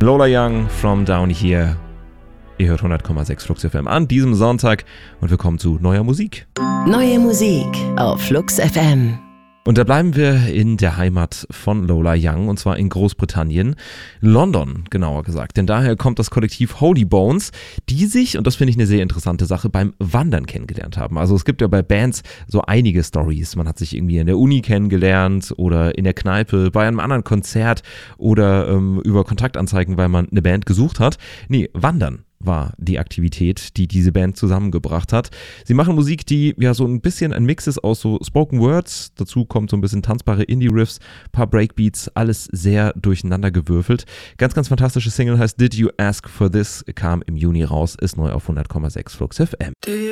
Lola Young, From Down Here. Ihr hört 100,6 Flux FM an diesem Sonntag und wir kommen zu neuer Musik. Neue Musik auf Flux FM. Und da bleiben wir in der Heimat von Lola Young, und zwar in Großbritannien, London genauer gesagt. Denn daher kommt das Kollektiv Holy Bones, die sich, und das finde ich eine sehr interessante Sache, beim Wandern kennengelernt haben. Also es gibt ja bei Bands so einige Stories. Man hat sich irgendwie in der Uni kennengelernt oder in der Kneipe, bei einem anderen Konzert oder über Kontaktanzeigen, weil man eine Band gesucht hat. Nee, Wandern war die Aktivität, die diese Band zusammengebracht hat. Sie machen Musik, die ja so ein bisschen ein Mix ist aus so Spoken Words, dazu kommt so ein bisschen tanzbare Indie-Riffs, paar Breakbeats, alles sehr durcheinander gewürfelt. Ganz, ganz fantastische Single heißt Did You Ask For This, kam im Juni raus, ist neu auf 100,6 Flux FM.